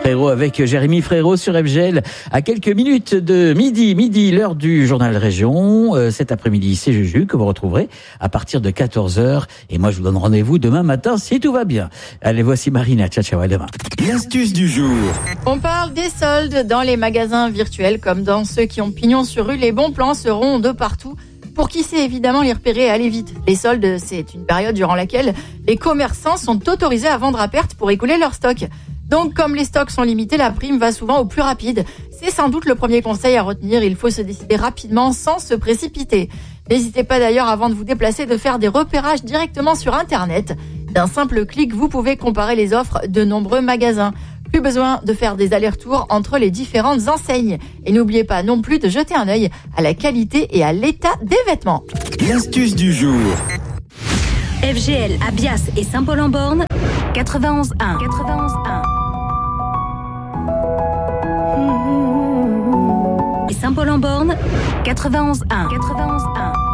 Frérot avec Jérémy Frérot sur FGL à quelques minutes de midi, l'heure du journal région. Cet après-midi, c'est Juju que vous retrouverez à partir de 14h. Et moi, je vous donne rendez-vous demain matin si tout va bien. Allez, voici Marina. Ciao, à demain. L'astuce du jour. On parle des soldes dans les magasins virtuels comme dans ceux qui ont pignon sur rue. Les bons plans seront de partout. Pour qui sait évidemment les repérer et aller vite. Les soldes, c'est une période durant laquelle les commerçants sont autorisés à vendre à perte pour écouler leur stock. Donc, comme les stocks sont limités, la prime va souvent au plus rapide. C'est sans doute le premier conseil à retenir. Il faut se décider rapidement sans se précipiter. N'hésitez pas d'ailleurs, avant de vous déplacer, de faire des repérages directement sur Internet. D'un simple clic, vous pouvez comparer les offres de nombreux magasins. Plus besoin de faire des allers-retours entre les différentes enseignes. Et n'oubliez pas non plus de jeter un œil à la qualité et à l'état des vêtements. L'astuce du jour. FGL à Bias et Saint-Paul-en-Born, 91.1. Et Saint-Paul-en-Born, 91.1.